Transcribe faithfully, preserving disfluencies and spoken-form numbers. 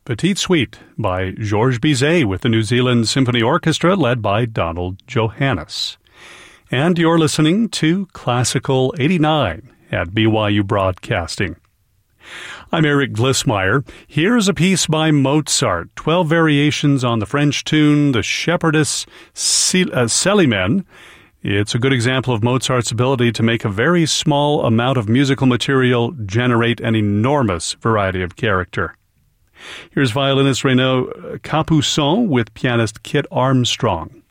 Petite Suite by Georges Bizet with the New Zealand Symphony Orchestra led by Donald Johannes. And you're listening to Classical eighty-nine at B Y U Broadcasting. I'm Eric Glissmeyer. Here's a piece by Mozart, twelve variations on the French tune The Shepherdess Célimène. It's a good example of Mozart's ability to make a very small amount of musical material generate an enormous variety of character. Here's violinist Renaud Capuçon with pianist Kit Armstrong.